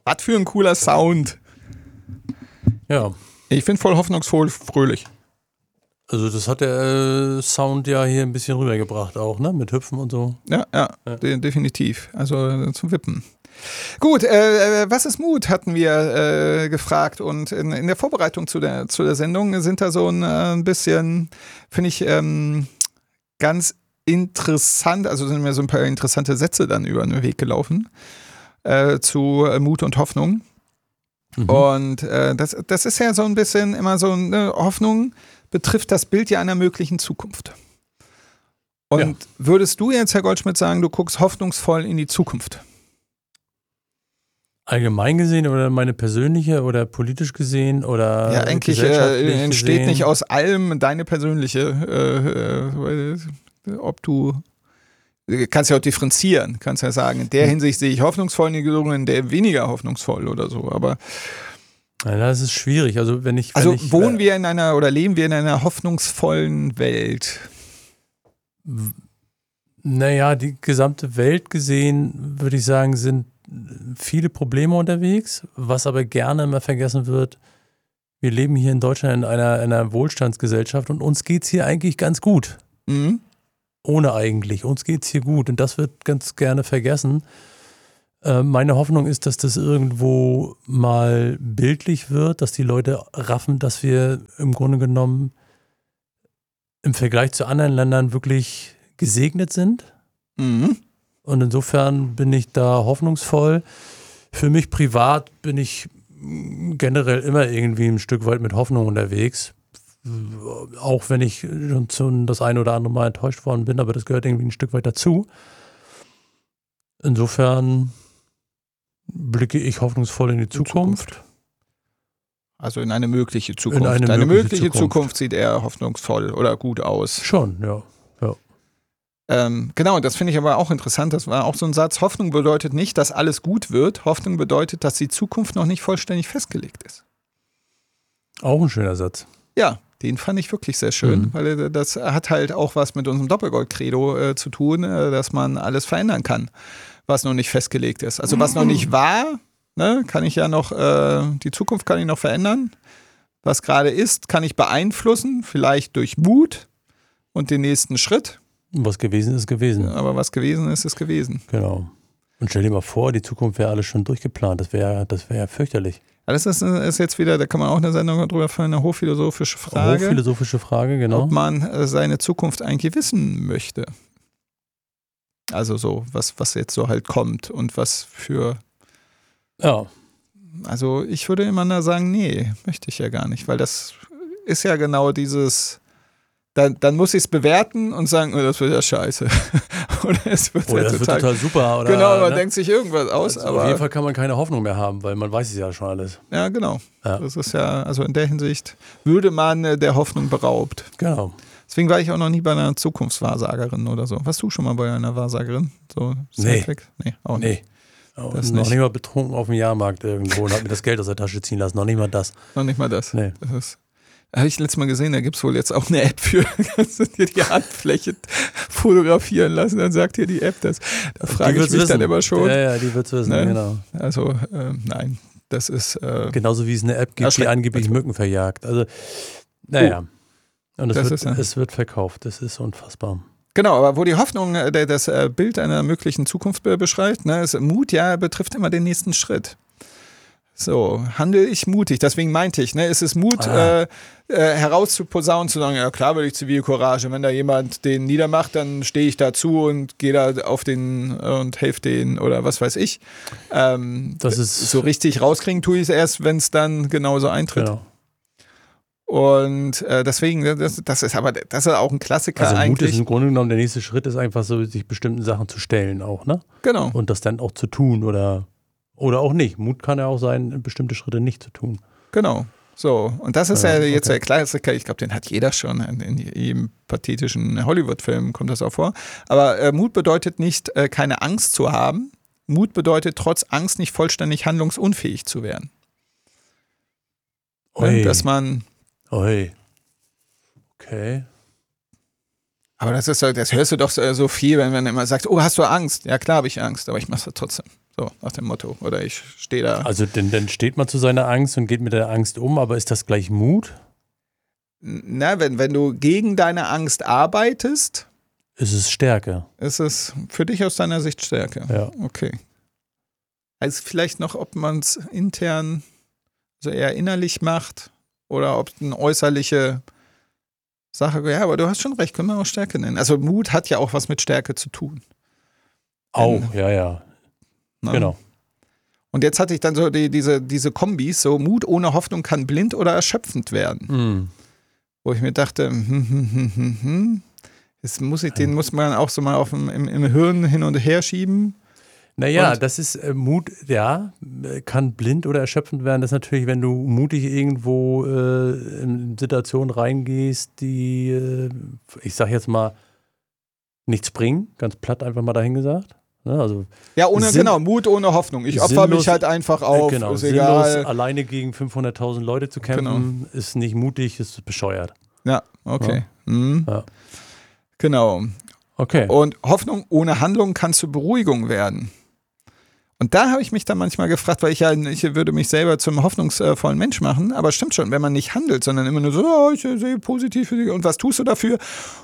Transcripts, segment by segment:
Was für ein cooler Sound. Ja. Ich finde voll hoffnungsvoll fröhlich. Also das hat der Sound ja hier ein bisschen rübergebracht auch, ne? Mit Hüpfen und so. Ja. Definitiv. Also zum Wippen. Gut, was ist Mut, hatten wir gefragt. Und in der Vorbereitung zu der Sendung sind da so ein bisschen, finde ich, ganz interessant, also sind mir so ein paar interessante Sätze dann über den Weg gelaufen zu Mut und Hoffnung. Mhm. Und das ist ja so ein bisschen immer so eine Hoffnung, betrifft das Bild ja einer möglichen Zukunft. Und würdest du jetzt, Herr Goldschmidt, sagen, du guckst hoffnungsvoll in die Zukunft? Allgemein gesehen oder meine persönliche oder politisch gesehen oder ja, eigentlich entsteht gesehen? Nicht aus allem deine persönliche, ob du kannst ja auch differenzieren, kannst ja sagen, in der Hinsicht sehe ich hoffnungsvoll in die Zukunft, in der weniger hoffnungsvoll oder so, aber ja, das ist schwierig. Also wohnen wir in einer oder leben wir in einer hoffnungsvollen Welt? Naja, die gesamte Welt gesehen, würde ich sagen, sind viele Probleme unterwegs, was aber gerne immer vergessen wird. Wir leben hier in Deutschland in einer Wohlstandsgesellschaft und uns geht's hier eigentlich ganz gut. Mhm. Ohne eigentlich. Uns geht's hier gut und das wird ganz gerne vergessen. Meine Hoffnung ist, dass das irgendwo mal bildlich wird, dass die Leute raffen, dass wir im Grunde genommen im Vergleich zu anderen Ländern wirklich gesegnet sind. Mhm. Und insofern bin ich da hoffnungsvoll. Für mich privat bin ich generell immer irgendwie ein Stück weit mit Hoffnung unterwegs. Auch wenn ich schon das eine oder andere Mal enttäuscht worden bin, aber das gehört irgendwie ein Stück weit dazu. Insofern blicke ich hoffnungsvoll in die Zukunft. Also in eine mögliche Zukunft. Eine mögliche Zukunft sieht eher hoffnungsvoll oder gut aus. Schon, ja. Genau, das finde ich aber auch interessant. Das war auch so ein Satz. Hoffnung bedeutet nicht, dass alles gut wird. Hoffnung bedeutet, dass die Zukunft noch nicht vollständig festgelegt ist. Auch ein schöner Satz. Ja, den fand ich wirklich sehr schön, weil das hat halt auch was mit unserem Doppelgold-Credo zu tun, dass man alles verändern kann, was noch nicht festgelegt ist. Also was noch nicht war, ne, kann ich ja noch, die Zukunft kann ich noch verändern. Was gerade ist, kann ich beeinflussen, vielleicht durch Mut und den nächsten Schritt. Was gewesen ist, gewesen. Aber was gewesen ist, ist gewesen. Genau. Und stell dir mal vor, die Zukunft wäre alles schon durchgeplant. Das wäre ja fürchterlich. Das ist jetzt wieder, da kann man auch eine Sendung drüber führen, eine hochphilosophische Frage. Hochphilosophische Frage, genau. Ob man seine Zukunft eigentlich wissen möchte. Also so, was jetzt so halt kommt und was für... Ja. Also ich würde immer sagen, nee, möchte ich ja gar nicht, weil das ist ja genau dieses... Dann muss ich es bewerten und sagen, oh, das wird ja scheiße. Oder es wird, das wird total super. Oder, genau, man denkt sich irgendwas aus. Also aber auf jeden Fall kann man keine Hoffnung mehr haben, weil man weiß es ja schon alles. Ja, genau. Ja. Das ist ja, also in der Hinsicht würde man der Hoffnung beraubt. Genau. Deswegen war ich auch noch nie bei einer Zukunftswahrsagerin oder so. Warst du schon mal bei einer Wahrsagerin? So nee. Nee, auch nicht. Das noch nicht mal betrunken auf dem Jahrmarkt irgendwo und hat mir das Geld aus der Tasche ziehen lassen. Noch nicht mal das. Noch nicht mal das? Nee. Das ist... Habe ich letztes Mal gesehen, da gibt es wohl jetzt auch eine App für, kannst du dir die Handfläche fotografieren lassen, dann sagt dir die App das. Da frage ich mich dann immer schon. Ja, die wird es wissen, ne? Genau. Also, nein, das ist... genauso wie es eine App gibt, die angeblich Mücken verjagt. Also, naja. Und es wird verkauft, das ist unfassbar. Genau, aber wo die Hoffnung das Bild einer möglichen Zukunft beschreibt, ne, ist Mut, ja, betrifft immer den nächsten Schritt. So, handle ich mutig. Deswegen meinte ich, ne, ist es Mut, herauszuposaunen, zu sagen, ja klar will ich Zivilcourage. Wenn da jemand den niedermacht, dann stehe ich dazu und gehe da auf den und helfe den oder was weiß ich. Das ist so richtig rauskriegen tue ich es erst, wenn es dann genauso eintritt. Genau. Und deswegen, das ist auch ein Klassiker also eigentlich. Mut ist im Grunde genommen, der nächste Schritt ist einfach so, sich bestimmten Sachen zu stellen auch, ne? Genau. Und das dann auch zu tun oder auch nicht. Mut kann ja auch sein, bestimmte Schritte nicht zu tun. Genau. So, und das ist ja jetzt der Klassiker, ich glaube, den hat jeder schon. In jedem pathetischen Hollywood-Film kommt das auch vor. Aber Mut bedeutet nicht, keine Angst zu haben. Mut bedeutet, trotz Angst nicht vollständig handlungsunfähig zu werden. Dass man... Okay. Aber das hörst du doch so viel, wenn man immer sagt, oh, hast du Angst? Ja, klar habe ich Angst, aber ich mache es trotzdem. So, nach dem Motto. Oder ich stehe da. Also dann steht man zu seiner Angst und geht mit der Angst um, aber ist das gleich Mut? Na, wenn du gegen deine Angst arbeitest, Ist es Stärke? ist es für dich aus deiner Sicht Stärke. Ja. Okay. Also vielleicht noch, ob man es intern, so eher innerlich macht oder ob es eine äußerliche Sache, ja, aber du hast schon recht, können wir auch Stärke nennen. Also Mut hat ja auch was mit Stärke zu tun. Auch, ja. Ne? Genau. Und jetzt hatte ich dann so diese Kombis, so Mut ohne Hoffnung kann blind oder erschöpfend werden. Mhm. Wo ich mir dachte, den muss man auch so mal im Hirn hin und her schieben. Naja, Und? das ist Mut, ja, kann blind oder erschöpfend werden. Das ist natürlich, wenn du mutig irgendwo in Situationen reingehst, die, ich sag jetzt mal, nichts bringen, ganz platt einfach mal dahingesagt. Ne? Also Ja, Mut ohne Hoffnung. Ich opfer mich halt einfach auf, genau, ist egal. sinnlos alleine gegen 500.000 Leute zu kämpfen, ist nicht mutig, ist bescheuert. Ja, okay. Ja. Mhm. Ja. Genau. Okay. Und Hoffnung ohne Handlung kann zur Beruhigung werden. Und da habe ich mich dann manchmal gefragt, weil ich würde mich selber zum hoffnungsvollen Mensch machen, aber stimmt schon, wenn man nicht handelt, sondern immer nur so, oh, ich sehe positiv für dich. Und was tust du dafür?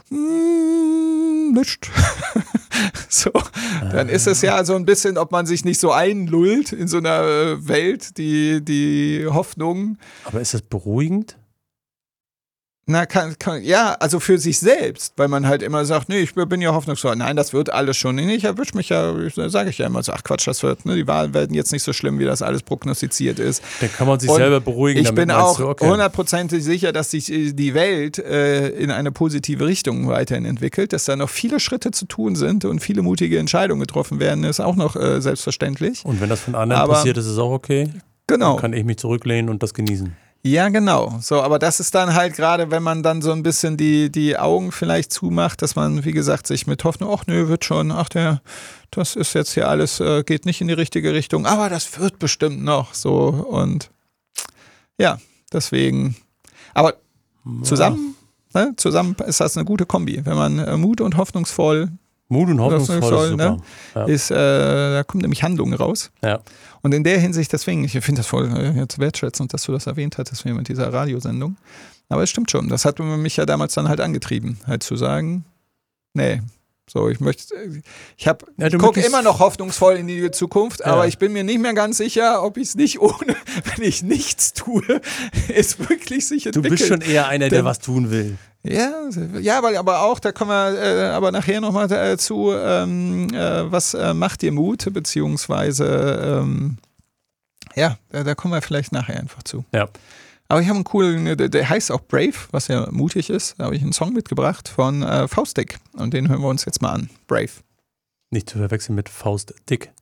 Nichts. So, dann ist es ja so ein bisschen, ob man sich nicht so einlullt in so einer Welt, die Hoffnung. Aber ist das beruhigend? Na, ja, also für sich selbst, weil man halt immer sagt, nee, ich bin ja hoffnungsvoll. Nein, das wird alles schon. Nee, ich erwische mich ja, sage ich ja immer so, ach Quatsch, das wird, ne, die Wahlen werden jetzt nicht so schlimm, wie das alles prognostiziert ist. Dann kann man sich selber beruhigen. Ich bin auch 100% sicher, dass sich die Welt in eine positive Richtung weiterhin entwickelt, dass da noch viele Schritte zu tun sind und viele mutige Entscheidungen getroffen werden, ist auch noch selbstverständlich. Und wenn das von anderen passiert, ist es auch okay? Genau. Dann kann ich mich zurücklehnen und das genießen. Ja, genau. So, aber das ist dann halt gerade, wenn man dann so ein bisschen die Augen vielleicht zumacht, dass man, wie gesagt, sich mit Hoffnung, ach nö, wird schon, das ist jetzt hier alles, geht nicht in die richtige Richtung, aber das wird bestimmt noch so und ja, deswegen. Aber zusammen ist das eine gute Kombi, wenn man Mut und hoffnungsvoll ist super. Ne, da kommt nämlich Handlung raus. Ja. Und in der Hinsicht, deswegen, ich finde das voll jetzt wertschätzend, dass du das erwähnt hattest mit dieser Radiosendung. Aber es stimmt schon, das hat mich ja damals dann halt angetrieben, halt zu sagen, nee, so, ich gucke immer noch hoffnungsvoll in die Zukunft, aber ich bin mir nicht mehr ganz sicher, ob ich es nicht wenn ich nichts tue, es wirklich sich entwickelt. Du bist schon eher einer, der was tun will. Ja, weil aber auch, da kommen wir aber nachher nochmal zu, was macht dir Mut, beziehungsweise, da kommen wir vielleicht nachher einfach zu. Ja. Aber ich habe einen coolen, der heißt auch Brave, was ja mutig ist. Da habe ich einen Song mitgebracht von Faustdick und den hören wir uns jetzt mal an. Brave. Nicht zu verwechseln mit Faustdick.